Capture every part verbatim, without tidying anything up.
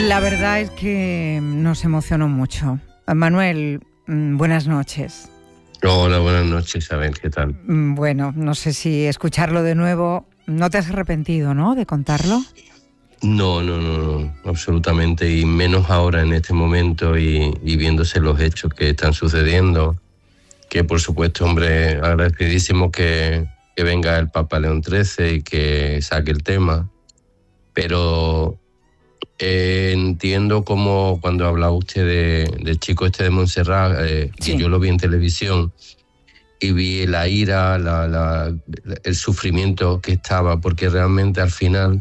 La verdad es que nos emocionó mucho. Manuel, buenas noches. Hola, buenas noches, Isabel, ¿qué tal? Bueno, no sé si escucharlo de nuevo. ¿No te has arrepentido, no, de contarlo? No, no, no, no, absolutamente, y menos ahora en este momento y, y viéndose los hechos que están sucediendo, que por supuesto, hombre, agradecidísimo que, que venga el Papa León trece y que saque el tema, pero eh, entiendo como cuando hablaba usted de, del chico este de Montserrat, eh, sí. que yo lo vi en televisión, y vi la ira, la, la, el sufrimiento que estaba, porque realmente al final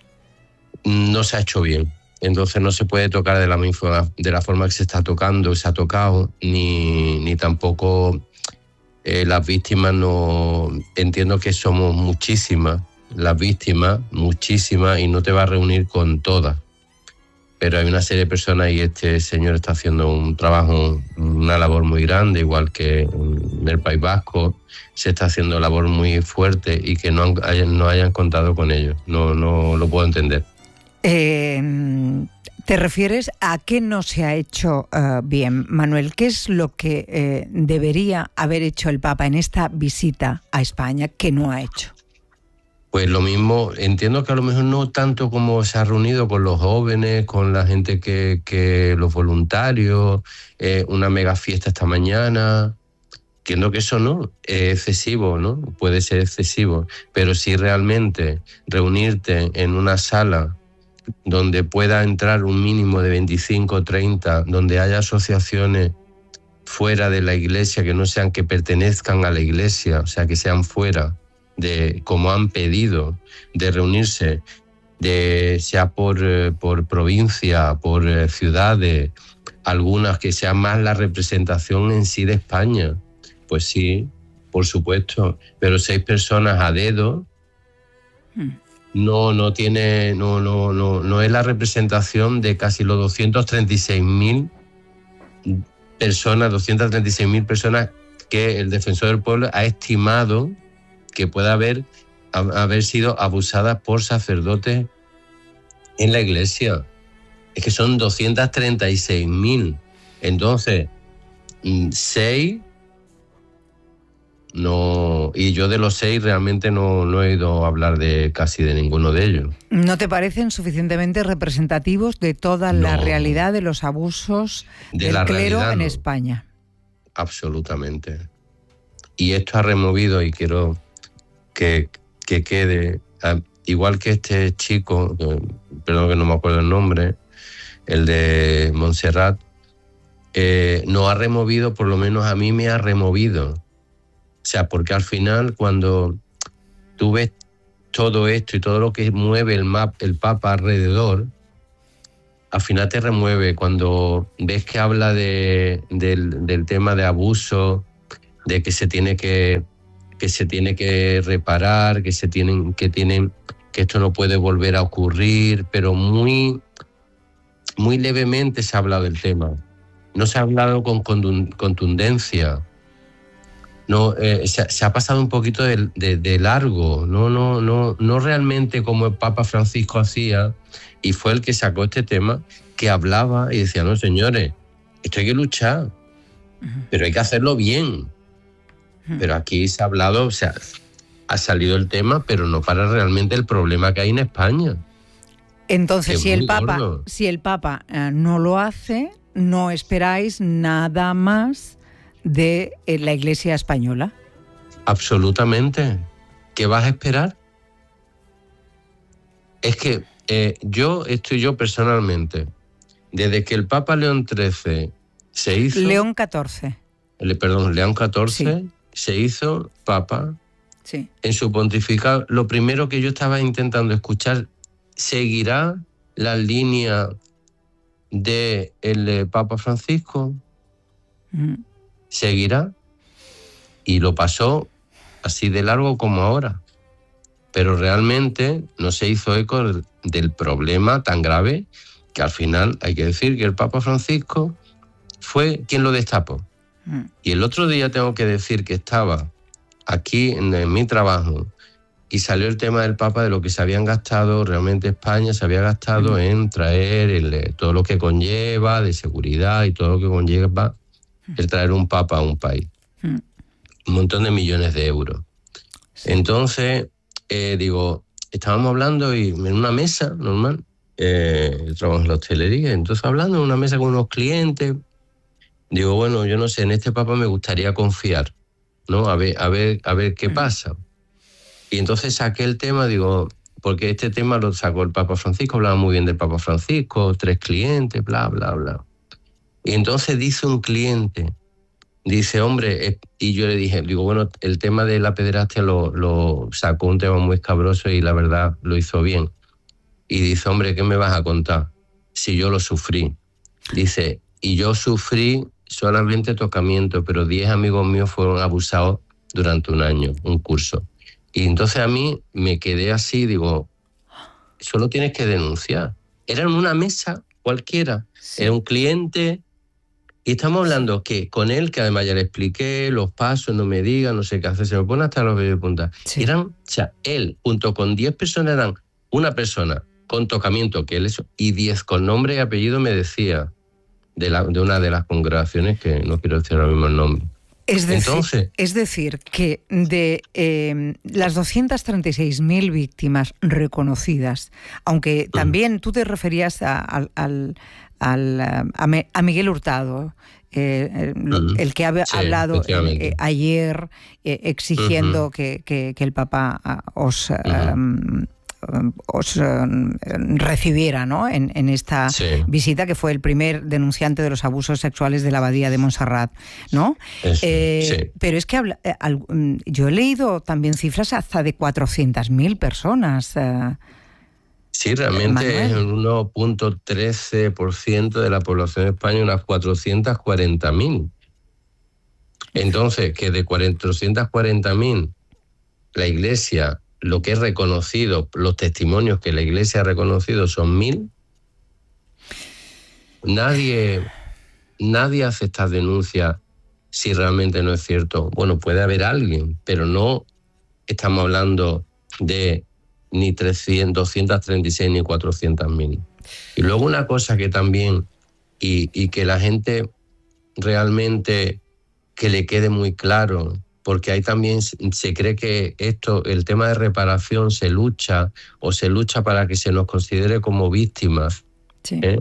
no se ha hecho bien. Entonces no se puede tocar de la, misma, de la forma que se está tocando, se ha tocado, ni, ni tampoco eh, las víctimas. No entiendo que somos muchísimas, las víctimas, muchísimas, y no te va a reunir con todas. Pero hay una serie de personas y este señor está haciendo un trabajo, una labor muy grande, igual que en el País Vasco se está haciendo labor muy fuerte y que no, hayan, no hayan contado con ellos. No, no lo puedo entender. Eh, ¿Te refieres a qué no se ha hecho uh, bien, Manuel? ¿Qué es lo que eh, debería haber hecho el Papa en esta visita a España que no ha hecho? Pues lo mismo, entiendo que a lo mejor no tanto como se ha reunido con los jóvenes, con la gente que, que los voluntarios, eh, una mega fiesta esta mañana. Entiendo que eso no es excesivo, ¿no? Puede ser excesivo, pero si realmente reunirte en una sala donde pueda entrar un mínimo de veinticinco o treinta, donde haya asociaciones fuera de la iglesia que no sean que pertenezcan a la iglesia, o sea, que sean fuera, de como han pedido, de reunirse, de sea por, por provincia, por ciudades, algunas que sean más la representación en sí de España, pues sí, por supuesto, pero seis personas a dedo hmm. no, no tiene, no, no, no, no es la representación de casi los doscientos treinta y seis mil personas, doscientas treinta y seis mil personas que el Defensor del Pueblo ha estimado que pueda haber, haber sido abusadas por sacerdotes en la iglesia. Es que son doscientas treinta y seis mil. Entonces, seis, no, y yo de los seis realmente no, no he oído hablar de casi de ninguno de ellos. ¿No te parecen suficientemente representativos de toda no, la realidad de los abusos de del clero realidad, en no. España? Absolutamente. Y esto ha removido, y quiero que, que quede, igual que este chico, perdón que no me acuerdo el nombre, el de Montserrat, eh, no ha removido, por lo menos a mí me ha removido. O sea, porque al final cuando tú ves todo esto y todo lo que mueve el, map, el Papa alrededor, al final te remueve. Cuando ves que habla de, del, del tema de abuso, de que se tiene que que se tiene que reparar, que se tienen, que tienen, que esto no puede volver a ocurrir, pero muy, muy levemente se ha hablado del tema. No se ha hablado con contundencia. No, eh, se, se ha pasado un poquito de, de, de largo. No, no, no, no realmente como el Papa Francisco hacía, y fue el que sacó este tema, que hablaba y decía, no, señores, esto hay que luchar, pero hay que hacerlo bien. Pero aquí se ha hablado, o sea, ha salido el tema, pero no para realmente el problema que hay en España. Entonces, si el, Papa, si el Papa eh, no lo hace, no esperáis nada más de eh, la Iglesia española. Absolutamente. ¿Qué vas a esperar? Es que eh, yo estoy yo personalmente, desde que el Papa León trece se hizo... León catorce. Le, perdón, León catorce... Sí. Se hizo Papa, sí. En su pontificado. Lo primero que yo estaba intentando escuchar, ¿seguirá la línea del de Papa Francisco? Mm. ¿Seguirá? Y lo pasó así de largo como ahora. Pero realmente no se hizo eco del, del problema tan grave que al final hay que decir que el Papa Francisco fue quien lo destapó. Y el otro día tengo que decir que estaba aquí en, en mi trabajo y salió el tema del Papa, de lo que se habían gastado, realmente España se había gastado en traer el, todo lo que conlleva de seguridad y todo lo que conlleva el traer un Papa a un país. Un montón de millones de euros. Entonces, eh, digo, estábamos hablando y en una mesa normal, eh, yo trabajo en la hostelería, entonces hablando en una mesa con unos clientes, digo, bueno, yo no sé, en este Papa me gustaría confiar, ¿no? A ver, a ver, a ver qué pasa. Y entonces saqué el tema, digo, porque este tema lo sacó el Papa Francisco, hablaba muy bien del Papa Francisco, tres clientes, bla, bla, bla. Y entonces dice un cliente, dice, hombre, y yo le dije, digo, bueno, el tema de la pederastia lo, lo sacó un tema muy escabroso y la verdad lo hizo bien. Y dice, hombre, ¿qué me vas a contar? Si yo lo sufrí. Dice, y yo sufrí solamente tocamiento, pero diez amigos míos fueron abusados durante un año, un curso. Y entonces a mí me quedé así, digo, solo tienes que denunciar. Era en una mesa cualquiera, sí. Era un cliente, y estamos hablando que con él, que además ya le expliqué los pasos, no me diga, no sé qué hace, se me pone hasta los vellos de punta. Sí. Eran, o sea, él junto con diez personas eran una persona con tocamiento, que él eso, y diez con nombre y apellido me decía, de, la, de una de las congregaciones, que no quiero decir ahora mismo el nombre. Es decir, Entonces, es decir, que de eh, las doscientas treinta y seis mil víctimas reconocidas, aunque también tú te referías a, al, al, al, a, Me, a Miguel Hurtado, eh, uh-huh. el que ha sí, hablado eh, ayer eh, exigiendo uh-huh. que, que, que el Papa os... Uh-huh. um, os recibiera, ¿no? en, en esta sí. visita, que fue el primer denunciante de los abusos sexuales de la abadía de Montserrat, ¿no? Eso, eh, sí. Pero es que habla, eh, al, yo he leído también cifras hasta de cuatrocientas mil personas. Eh, sí, realmente Manuel. Es el uno punto trece por ciento de la población de España, unas cuatrocientas cuarenta mil. Entonces, que de cuatrocientas cuarenta mil la Iglesia, lo que es reconocido, los testimonios que la Iglesia ha reconocido son mil. Nadie, nadie hace estas denuncias si realmente no es cierto. Bueno, puede haber alguien, pero no estamos hablando de ni trescientas, doscientas treinta y seis ni cuatrocientas mil. Y luego una cosa que también, y, y que la gente realmente que le quede muy claro, porque ahí también se cree que esto, el tema de reparación se lucha o se lucha para que se nos considere como víctimas. Sí. ¿eh?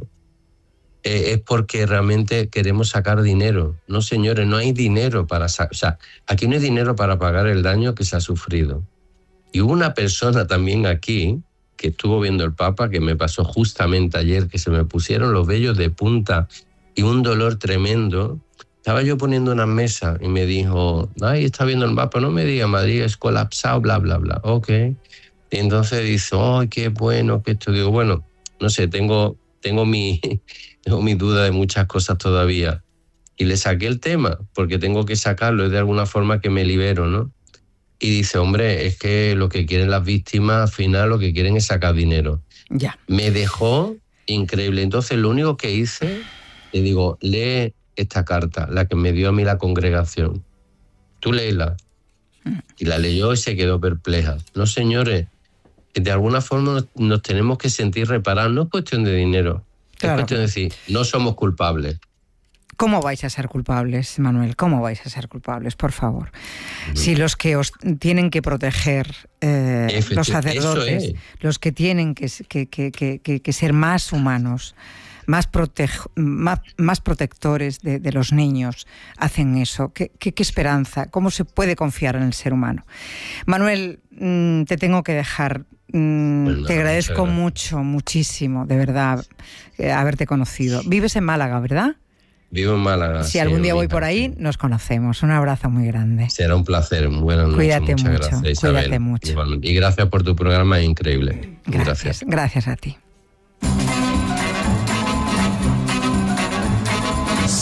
Eh, es porque realmente queremos sacar dinero. No, señores, no hay dinero para... O sea, aquí no hay dinero para pagar el daño que se ha sufrido. Y hubo una persona también aquí que estuvo viendo el Papa, que me pasó justamente ayer, que se me pusieron los vellos de punta y un dolor tremendo. Estaba yo poniendo una mesa y me dijo, ay, está viendo el Papa, no me diga, Madrid es colapsado, bla, bla, bla. Ok. Y entonces dice, ay, qué bueno que esto. Digo, bueno, no sé, tengo, tengo, mi, tengo mi duda de muchas cosas todavía. Y le saqué el tema, porque tengo que sacarlo, es de alguna forma que me libero, ¿no? Y dice, hombre, es que lo que quieren las víctimas, al final lo que quieren es sacar dinero. Ya. Me dejó increíble. Entonces lo único que hice, le digo, lee esta carta, la que me dio a mí la congregación. Tú léela. Y la leyó y se quedó perpleja. No, señores, de alguna forma nos, nos tenemos que sentir reparados. No es cuestión de dinero. Claro. Es cuestión de decir, no somos culpables. ¿Cómo vais a ser culpables, Manuel? ¿Cómo vais a ser culpables, por favor? Mm. Si los que os tienen que proteger, eh, los sacerdotes, es. los que tienen que, que, que, que, que ser más humanos, Más, protej, más, más protectores de, de los niños, hacen eso. ¿Qué, qué, ¿Qué esperanza? ¿Cómo se puede confiar en el ser humano? Manuel, mmm, te tengo que dejar. Mmm, pues nada, te agradezco mucho, muchísimo, de verdad, eh, haberte conocido. Vives en Málaga, ¿verdad? Vivo en Málaga. Si sí, algún día voy por ahí, nos conocemos. Un abrazo muy grande. Será un placer. Buenas noches. Cuídate Muchas mucho. Gracias, Isabel. Cuídate mucho. Igualmente. Y gracias por tu programa, es increíble. Gracias. Gracias, gracias a ti. Sun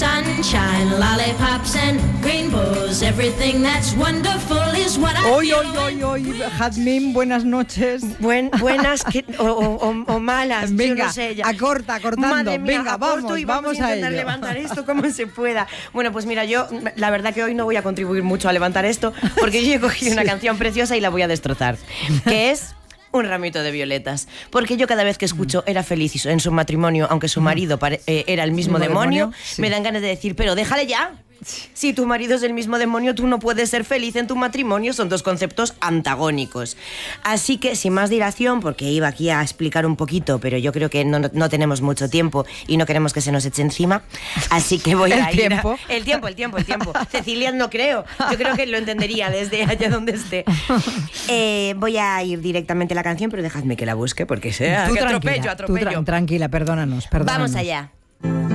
sunshine, lollipops and rainbows. Everything that's wonderful is what I Hoy, feel. hoy, hoy, hoy, Jazmín, buenas noches. Buen, buenas que, o, o, o malas, Venga, yo no sé ya. acorta, acortando. Madre mía, Venga, acorto vamos, y vamos, vamos a a intentar ello. levantar esto como se pueda. Bueno, pues mira, yo la verdad que hoy no voy a contribuir mucho a levantar esto porque yo he cogido sí. una canción preciosa y la voy a destrozar, que es Un ramito de violetas, porque yo cada vez que escucho Era feliz en su matrimonio, aunque su marido pare, eh, era el mismo, mismo demonio, demonio sí. me dan ganas de decir, pero déjale ya. Si tu marido es el mismo demonio, tú no puedes ser feliz en tu matrimonio. Son dos conceptos antagónicos. Así que, sin más dilación, porque iba aquí a explicar un poquito, pero yo creo que no, no tenemos mucho tiempo y no queremos que se nos eche encima, así que voy a ¿El ir tiempo? A, el tiempo, el tiempo, el tiempo. Cecilia no creo. Yo creo que lo entendería desde allá donde esté. Eh, voy a ir directamente a la canción, pero dejadme que la busque, porque sea tú que tranquila, atropello, atropello. Tú tra tranquila, perdónanos, perdónanos. Vamos allá.